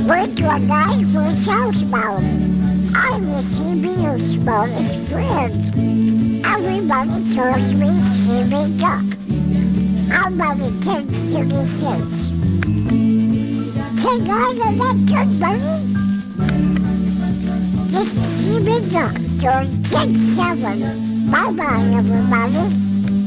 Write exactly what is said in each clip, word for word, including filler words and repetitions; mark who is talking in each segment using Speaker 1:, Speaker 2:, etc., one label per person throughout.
Speaker 1: Went to a guy who's housebound. I'm the C B U's smallest friend. Everybody calls me C B Duck. How about a ten thirty cents? Take all of that good money? This is C B Duck during ten seven. Bye-bye, everybody.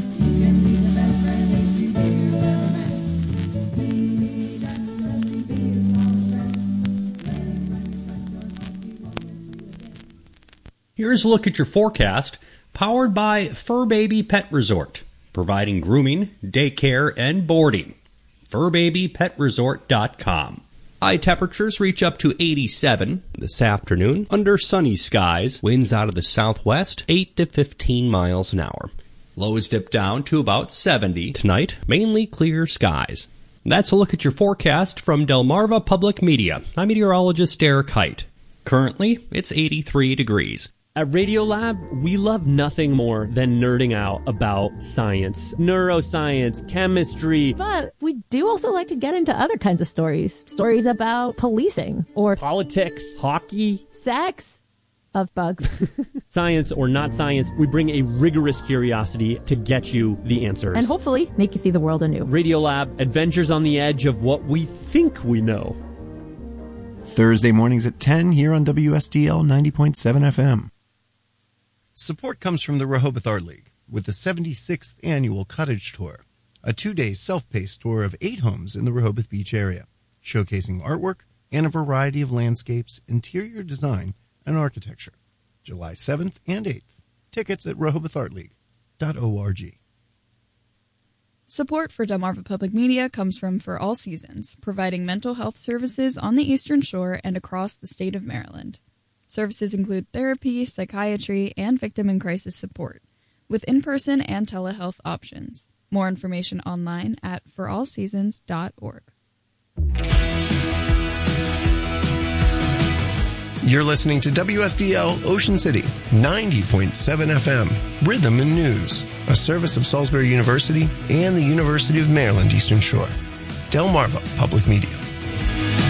Speaker 2: Here's a look at your forecast, powered by Fur Baby Pet Resort, providing grooming, daycare, and boarding. fur baby pet resort dot com. High temperatures reach up to eighty-seven this afternoon under sunny skies. Winds out of the southwest, eight to fifteen miles an hour. Lows dip down to about seventy tonight, mainly clear skies. That's a look at your forecast from Delmarva Public Media. I'm meteorologist Derek Height. Currently, it's eighty-three degrees.
Speaker 3: At Radiolab, we love nothing more than nerding out about science, neuroscience, chemistry.
Speaker 4: But we do also like to get into other kinds of stories. Stories about policing or
Speaker 3: politics, hockey,
Speaker 4: sex, of bugs.
Speaker 3: Science or not science, we bring a rigorous curiosity to get you the answers.
Speaker 4: And hopefully make you see the world anew.
Speaker 3: Radiolab, adventures on the edge of what we think we know.
Speaker 5: Thursday mornings at ten here on W S D L ninety point seven F M.
Speaker 6: Support comes from the Rehoboth Art League with the seventy-sixth Annual Cottage Tour, a two-day self-paced tour of eight homes in the Rehoboth Beach area, showcasing artwork and a variety of landscapes, interior design, and architecture. July seventh and eighth. Tickets at rehoboth art league dot org.
Speaker 7: Support for Delmarva Public Media comes from For All Seasons, providing mental health services on the Eastern Shore and across the state of Maryland. Services include therapy, psychiatry, and victim and crisis support, with in-person and telehealth options. More information online at for all seasons dot org.
Speaker 6: You're listening to W S D L Ocean City, ninety point seven F M, Rhythm and News, a service of Salisbury University and the University of Maryland Eastern Shore. Delmarva Public Media.